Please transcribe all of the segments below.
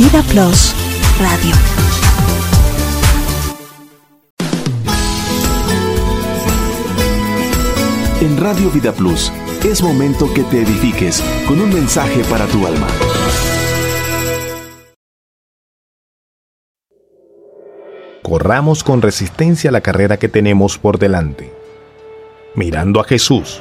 Vida Plus Radio. En Radio Vida Plus es momento que te edifiques con un mensaje para tu alma. Corramos con resistencia la carrera que tenemos por delante, mirando a Jesús,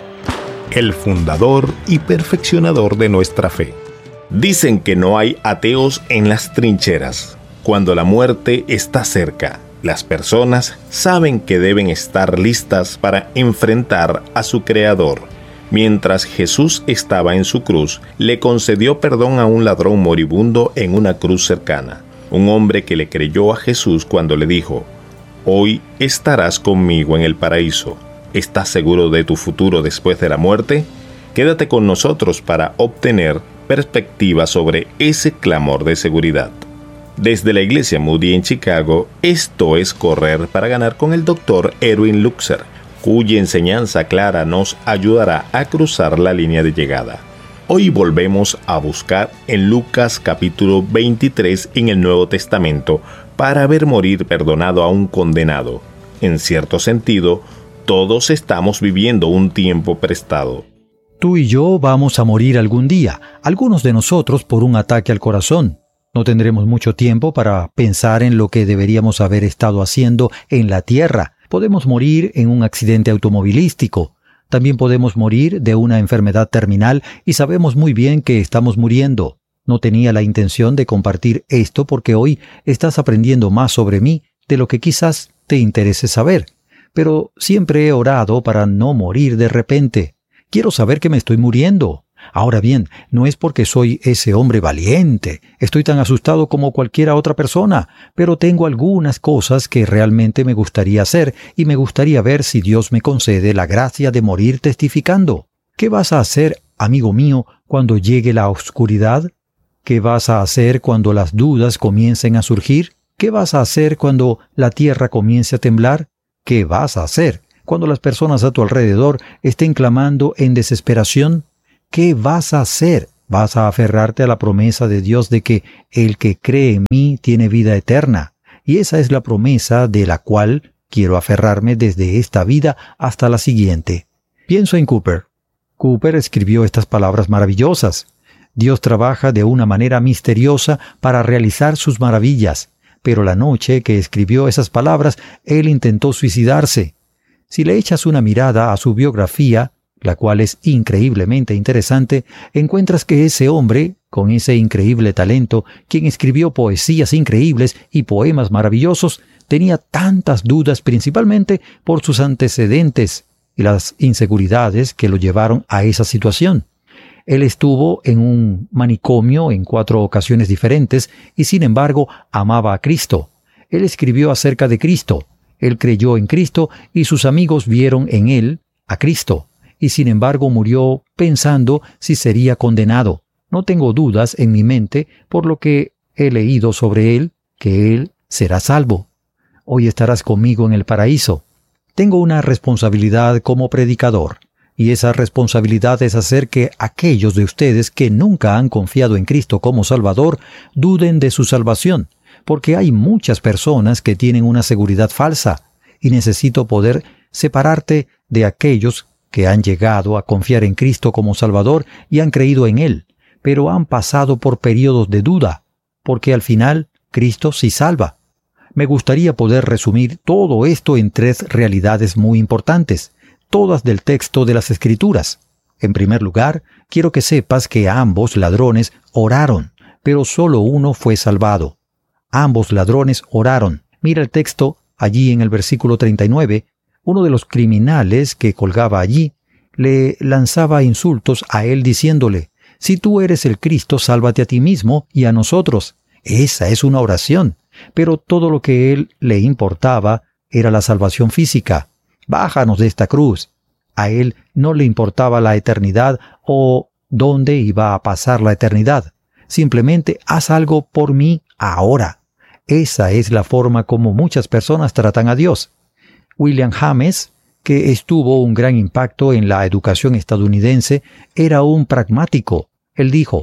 el fundador y perfeccionador de nuestra fe. Dicen que no hay ateos en las trincheras. Cuando la muerte está cerca, las personas saben que deben estar listas para enfrentar a su Creador. Mientras Jesús estaba en su cruz, le concedió perdón a un ladrón moribundo en una cruz cercana. Un hombre que le creyó a Jesús cuando le dijo: «Hoy estarás conmigo en el paraíso». ¿Estás seguro de tu futuro después de la muerte? Quédate con nosotros para obtener perspectiva sobre ese clamor de seguridad. Desde la Iglesia Moody en Chicago, esto es Correr para Ganar con el Dr. Erwin Lutzer, cuya enseñanza clara nos ayudará a cruzar la línea de llegada. Hoy volvemos a buscar en Lucas capítulo 23 en el Nuevo Testamento para ver morir perdonado a un condenado. En cierto sentido, todos estamos viviendo un tiempo prestado. Tú y yo vamos a morir algún día, algunos de nosotros por un ataque al corazón. No tendremos mucho tiempo para pensar en lo que deberíamos haber estado haciendo en la tierra. Podemos morir en un accidente automovilístico. También podemos morir de una enfermedad terminal y sabemos muy bien que estamos muriendo. No tenía la intención de compartir esto porque hoy estás aprendiendo más sobre mí de lo que quizás te interese saber. Pero siempre he orado para no morir de repente. Quiero saber que me estoy muriendo. Ahora bien, no es porque soy ese hombre valiente. Estoy tan asustado como cualquier otra persona, pero tengo algunas cosas que realmente me gustaría hacer y me gustaría ver si Dios me concede la gracia de morir testificando. ¿Qué vas a hacer, amigo mío, cuando llegue la oscuridad? ¿Qué vas a hacer cuando las dudas comiencen a surgir? ¿Qué vas a hacer cuando la tierra comience a temblar? ¿Qué vas a hacer cuando las personas a tu alrededor estén clamando en desesperación? ¿Qué vas a hacer? ¿Vas a aferrarte a la promesa de Dios de que el que cree en mí tiene vida eterna? Y esa es la promesa de la cual quiero aferrarme desde esta vida hasta la siguiente. Pienso en Cooper. Cooper escribió estas palabras maravillosas. Dios trabaja de una manera misteriosa para realizar sus maravillas, pero la noche que escribió esas palabras, él intentó suicidarse. Si le echas una mirada a su biografía, la cual es increíblemente interesante, encuentras que ese hombre, con ese increíble talento, quien escribió poesías increíbles y poemas maravillosos, tenía tantas dudas principalmente por sus antecedentes y las inseguridades que lo llevaron a esa situación. Él estuvo en un manicomio en 4 ocasiones diferentes y sin embargo amaba a Cristo. Él escribió acerca de Cristo. Él creyó en Cristo y sus amigos vieron en él a Cristo. Y sin embargo murió pensando si sería condenado. No tengo dudas en mi mente por lo que he leído sobre él, que él será salvo. Hoy estarás conmigo en el paraíso. Tengo una responsabilidad como predicador, y esa responsabilidad es hacer que aquellos de ustedes que nunca han confiado en Cristo como Salvador duden de su salvación, porque hay muchas personas que tienen una seguridad falsa, y necesito poder separarte de aquellos que han llegado a confiar en Cristo como Salvador y han creído en Él, pero han pasado por periodos de duda, porque al final Cristo sí salva. Me gustaría poder resumir todo esto en 3 realidades muy importantes, todas del texto de las Escrituras. En primer lugar, quiero que sepas que ambos ladrones oraron, pero solo uno fue salvado. Ambos ladrones oraron. Mira el texto allí en el versículo 39, uno de los criminales que colgaba allí le lanzaba insultos a él diciéndole: «Si tú eres el Cristo, sálvate a ti mismo y a nosotros». Esa es una oración, pero todo lo que él le importaba era la salvación física. «Bájanos de esta cruz». A él no le importaba la eternidad o dónde iba a pasar la eternidad. Simplemente haz algo por mí ahora. Esa es la forma como muchas personas tratan a Dios. William James, que estuvo un gran impacto en la educación estadounidense, era un pragmático. Él dijo: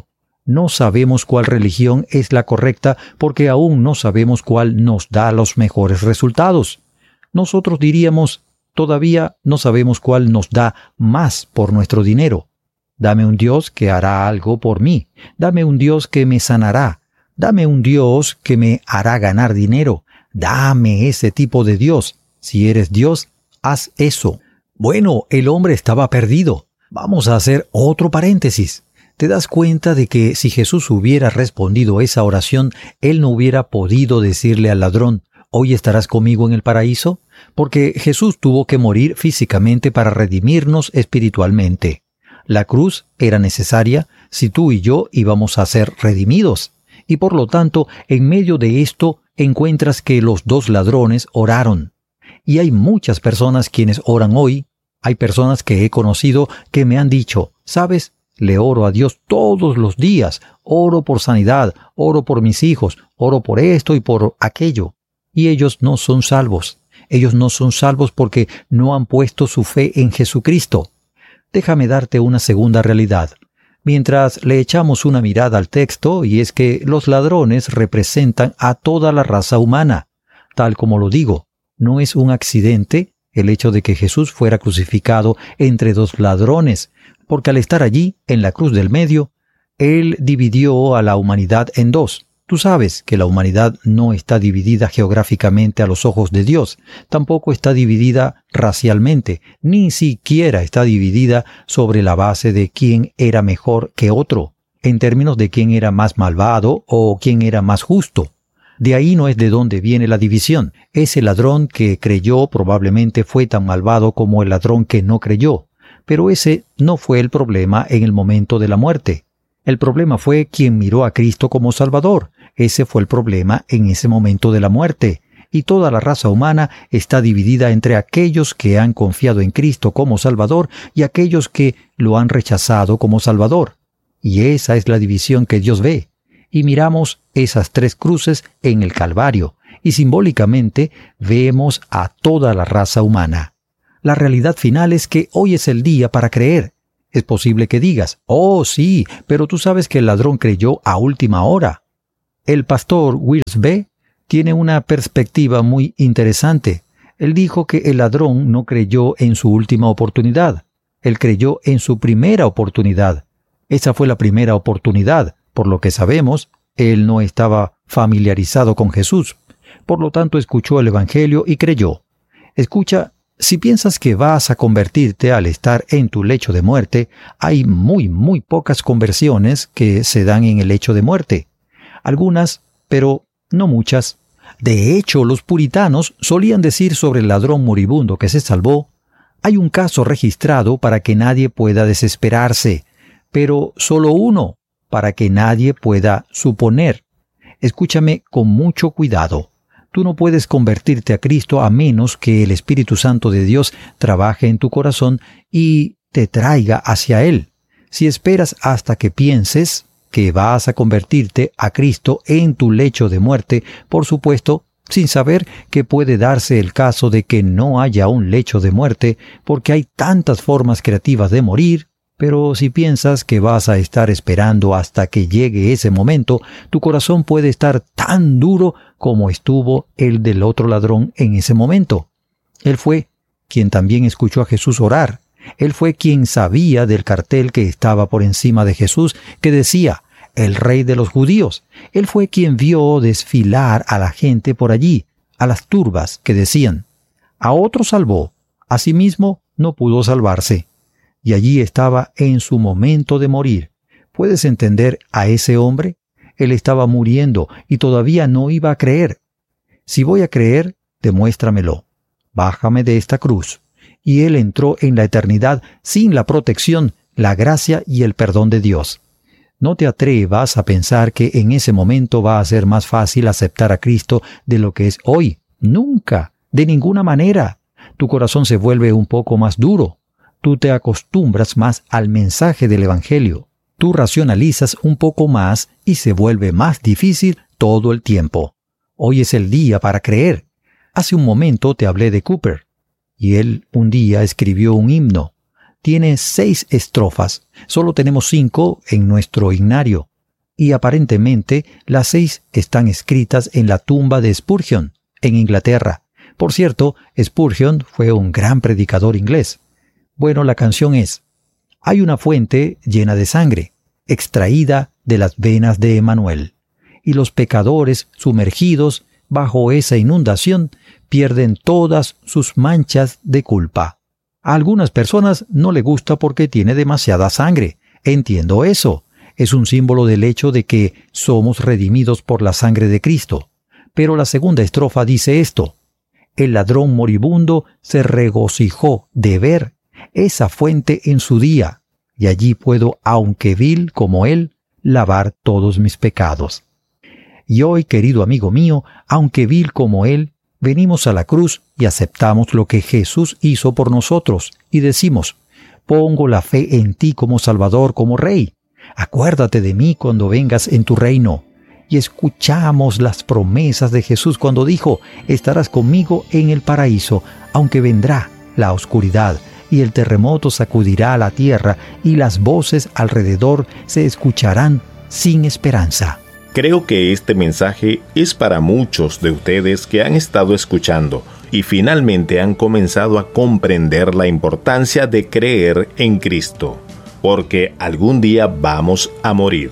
No sabemos cuál religión es la correcta porque aún no sabemos cuál nos da los mejores resultados. Nosotros diríamos, todavía no sabemos cuál nos da más por nuestro dinero. Dame un Dios que hará algo por mí. Dame un Dios que me sanará. Dame un Dios que me hará ganar dinero. Dame ese tipo de Dios. Si eres Dios, haz eso. Bueno, el hombre estaba perdido. Vamos a hacer otro paréntesis. ¿Te das cuenta de que si Jesús hubiera respondido esa oración, él no hubiera podido decirle al ladrón, «Hoy estarás conmigo en el paraíso»? Porque Jesús tuvo que morir físicamente para redimirnos espiritualmente. La cruz era necesaria si tú y yo íbamos a ser redimidos. Y por lo tanto, en medio de esto, encuentras que los dos ladrones oraron. Y hay muchas personas quienes oran hoy. Hay personas que he conocido que me han dicho, ¿sabes? Le oro a Dios todos los días. Oro por sanidad, oro por mis hijos, oro por esto y por aquello. Y ellos no son salvos. Ellos no son salvos porque no han puesto su fe en Jesucristo. Déjame darte una segunda realidad. Mientras le echamos una mirada al texto, y es que los ladrones representan a toda la raza humana. Tal como lo digo, no es un accidente el hecho de que Jesús fuera crucificado entre dos ladrones, porque al estar allí, en la cruz del medio, Él dividió a la humanidad en dos. Tú sabes que la humanidad no está dividida geográficamente a los ojos de Dios, tampoco está dividida racialmente, ni siquiera está dividida sobre la base de quién era mejor que otro, en términos de quién era más malvado o quién era más justo. De ahí no es de donde viene la división. Ese ladrón que creyó probablemente fue tan malvado como el ladrón que no creyó, pero ese no fue el problema en el momento de la muerte. El problema fue quien miró a Cristo como Salvador. Ese fue el problema en ese momento de la muerte. Y toda la raza humana está dividida entre aquellos que han confiado en Cristo como Salvador y aquellos que lo han rechazado como Salvador. Y esa es la división que Dios ve. Y miramos esas tres cruces en el Calvario. Y simbólicamente vemos a toda la raza humana. La realidad final es que hoy es el día para creer. Es posible que digas, «Oh, sí, pero tú sabes que el ladrón creyó a última hora». El pastor Wills B. tiene una perspectiva muy interesante. Él dijo que el ladrón no creyó en su última oportunidad. Él creyó en su primera oportunidad. Esa fue la primera oportunidad. Por lo que sabemos, él no estaba familiarizado con Jesús. Por lo tanto, escuchó el Evangelio y creyó. Escucha, si piensas que vas a convertirte al estar en tu lecho de muerte, hay muy pocas conversiones que se dan en el lecho de muerte. Algunas, pero no muchas. De hecho, los puritanos solían decir sobre el ladrón moribundo que se salvó, hay un caso registrado para que nadie pueda desesperarse, pero solo uno para que nadie pueda suponer. Escúchame con mucho cuidado. Tú no puedes convertirte a Cristo a menos que el Espíritu Santo de Dios trabaje en tu corazón y te traiga hacia Él. Si esperas hasta que pienses que vas a convertirte a Cristo en tu lecho de muerte, por supuesto, sin saber que puede darse el caso de que no haya un lecho de muerte, porque hay tantas formas creativas de morir, pero si piensas que vas a estar esperando hasta que llegue ese momento, tu corazón puede estar tan duro como estuvo el del otro ladrón en ese momento. Él fue quien también escuchó a Jesús orar. Él fue quien sabía del cartel que estaba por encima de Jesús que decía, «El Rey de los Judíos». Él fue quien vio desfilar a la gente por allí, a las turbas que decían, «A otro salvó, a sí mismo no pudo salvarse». Y allí estaba en su momento de morir. ¿Puedes entender a ese hombre? Él estaba muriendo y todavía no iba a creer. Si voy a creer, demuéstramelo. Bájame de esta cruz. Y él entró en la eternidad sin la protección, la gracia y el perdón de Dios. No te atrevas a pensar que en ese momento va a ser más fácil aceptar a Cristo de lo que es hoy. Nunca, de ninguna manera. Tu corazón se vuelve un poco más duro. Tú te acostumbras más al mensaje del Evangelio. Tú racionalizas un poco más y se vuelve más difícil todo el tiempo. Hoy es el día para creer. Hace un momento te hablé de Cooper. Y él un día escribió un himno. Tiene 6 estrofas. Solo tenemos 5 en nuestro himnario. y aparentemente las 6 están escritas en la tumba de Spurgeon, en Inglaterra. Por cierto, Spurgeon fue un gran predicador inglés. Bueno, la canción es: hay una fuente llena de sangre, extraída de las venas de Emanuel, y los pecadores sumergidos bajo esa inundación pierden todas sus manchas de culpa. A algunas personas no le gusta porque tiene demasiada sangre. Entiendo eso. Es un símbolo del hecho de que somos redimidos por la sangre de Cristo. Pero la segunda estrofa dice esto: el ladrón moribundo se regocijó de ver esa fuente en su día, y allí puedo, aunque vil como él, lavar todos mis pecados. Y hoy, querido amigo mío, aunque vil como él, venimos a la cruz y aceptamos lo que Jesús hizo por nosotros, y decimos: pongo la fe en ti como Salvador, como Rey. Acuérdate de mí cuando vengas en tu reino. Y escuchamos las promesas de Jesús cuando dijo: estarás conmigo en el paraíso, aunque vendrá la oscuridad, y el terremoto sacudirá la tierra, y las voces alrededor se escucharán sin esperanza. Creo que este mensaje es para muchos de ustedes que han estado escuchando y finalmente han comenzado a comprender la importancia de creer en Cristo, porque algún día vamos a morir.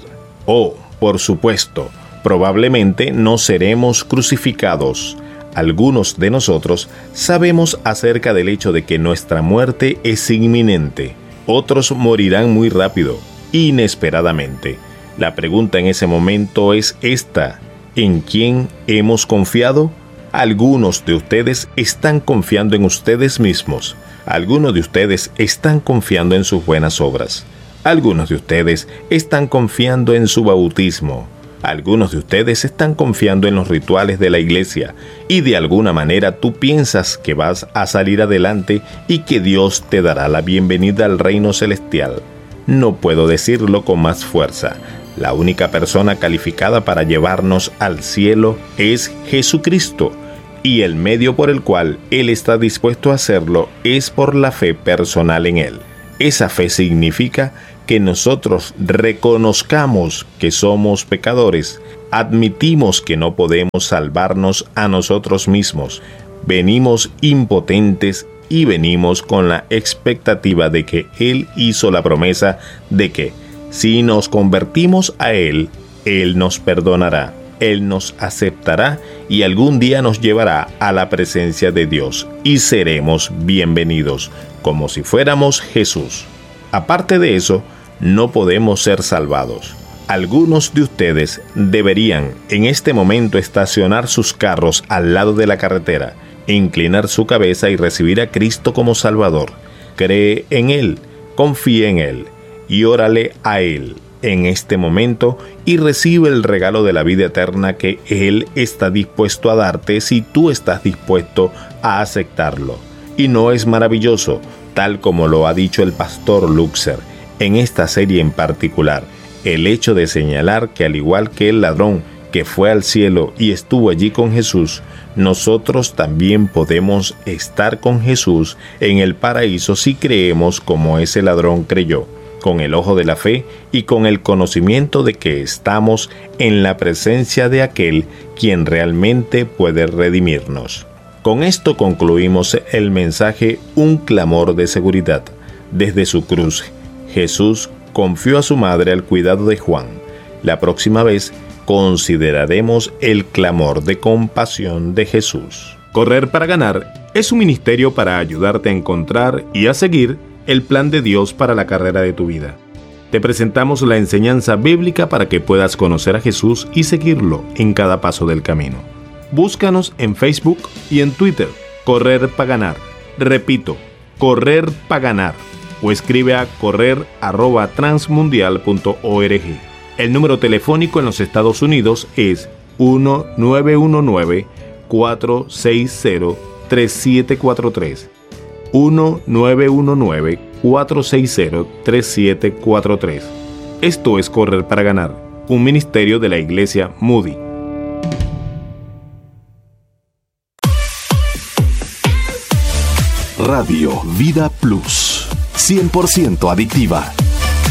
Por supuesto, probablemente no seremos crucificados. Algunos de nosotros sabemos acerca del hecho de que nuestra muerte es inminente. Otros morirán muy rápido, inesperadamente. La pregunta en ese momento es esta: ¿en quién hemos confiado? Algunos de ustedes están confiando en ustedes mismos. Algunos de ustedes están confiando en sus buenas obras. Algunos de ustedes están confiando en su bautismo. Algunos de ustedes están confiando en los rituales de la iglesia, y de alguna manera tú piensas que vas a salir adelante y que Dios te dará la bienvenida al reino celestial. No puedo decirlo con más fuerza. La única persona calificada para llevarnos al cielo es Jesucristo, y el medio por el cual Él está dispuesto a hacerlo es por la fe personal en Él. Esa fe significa que nosotros reconozcamos que somos pecadores, admitimos que no podemos salvarnos a nosotros mismos, venimos impotentes y venimos con la expectativa de que Él hizo la promesa de que si nos convertimos a Él, Él nos perdonará, Él nos aceptará y algún día nos llevará a la presencia de Dios y seremos bienvenidos, como si fuéramos Jesús. Aparte de eso, no podemos ser salvados. Algunos de ustedes deberían en este momento estacionar sus carros al lado de la carretera, inclinar su cabeza y recibir a Cristo como Salvador. Cree en Él, confía en Él y órale a Él en este momento y recibe el regalo de la vida eterna que Él está dispuesto a darte si tú estás dispuesto a aceptarlo. Y no es maravilloso, tal como lo ha dicho el pastor Luxer en esta serie en particular, el hecho de señalar que al igual que el ladrón que fue al cielo y estuvo allí con Jesús, nosotros también podemos estar con Jesús en el paraíso si creemos como ese ladrón creyó, con el ojo de la fe y con el conocimiento de que estamos en la presencia de aquel quien realmente puede redimirnos. Con esto concluimos el mensaje Un clamor de seguridad. Desde su cruz, Jesús confió a su madre al cuidado de Juan. La próxima vez consideraremos el clamor de compasión de Jesús. Correr para ganar es un ministerio para ayudarte a encontrar y a seguir el plan de Dios para la carrera de tu vida. Te presentamos la enseñanza bíblica para que puedas conocer a Jesús y seguirlo en cada paso del camino. Búscanos en Facebook y en Twitter, Correr para Ganar. Repito, Correr para Ganar. O escribe a correr@transmundial.org. El número telefónico en los Estados Unidos es 1-919-460-3743. 1-919-460-3743. Esto es Correr para Ganar, un ministerio de la Iglesia Moody. Radio Vida Plus, 100% adictiva.